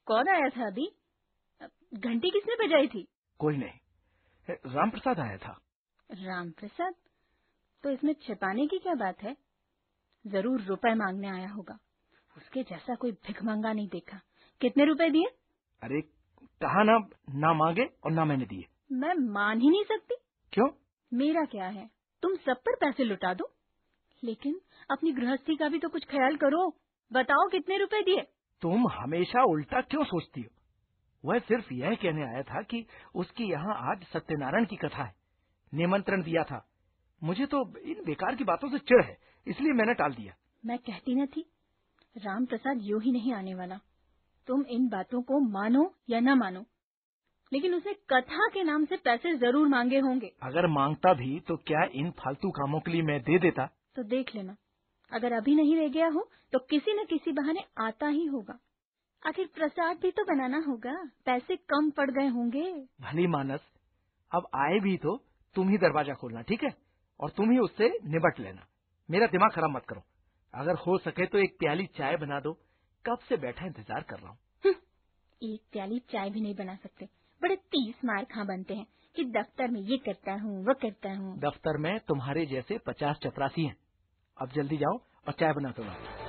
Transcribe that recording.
कौन आया था अभी? घंटी किसने बजाई थी? कोई नहीं, राम प्रसाद आया था। राम प्रसाद? तो इसमें छिपाने की क्या बात है? जरूर रुपए मांगने आया होगा। उसके जैसा कोई भिखमंगा नहीं देखा। कितने रुपए दिए? अरे कहा ना मांगे और ना मैंने दिए। मैं मान ही नहीं सकती। क्यों? मेरा क्या है, तुम सब पर पैसे लुटा दो, लेकिन अपनी गृहस्थी का भी तो कुछ ख्याल करो। बताओ कितने रुपए दिए? तुम हमेशा उल्टा क्यों सोचती हो? वह सिर्फ यह कहने आया था कि उसकी यहाँ आज सत्यनारायण की कथा है, निमंत्रण दिया था। मुझे तो इन बेकार की बातों से चिढ़ है, इसलिए मैंने टाल दिया। मैं कहती न थी, राम प्रसाद यूं ही नहीं आने वाला। तुम इन बातों को मानो या न मानो, लेकिन उसने कथा के नाम से पैसे जरूर मांगे होंगे। अगर मांगता भी तो क्या इन फालतू कामों के लिए मैं दे देता? तो देख लेना, अगर अभी नहीं रह गया हो तो किसी न किसी बहाने आता ही होगा। आखिर प्रसाद भी तो बनाना होगा, पैसे कम पड़ गए होंगे। भली मानस, अब आए भी तो तुम ही दरवाजा खोलना, ठीक है? और तुम ही उससे निपट लेना। मेरा दिमाग खराब मत करो। अगर हो सके तो एक प्याली चाय बना दो, कब से बैठा इंतजार कर रहा हूँ। एक प्याली चाय भी नहीं बना सकते, बड़े 30 मार खा बनते हैं कि दफ्तर में ये करता हूँ वो करता हूँ। दफ्तर में तुम्हारे जैसे 50 चपरासी हैं। अब जल्दी जाओ और चाय बना दो।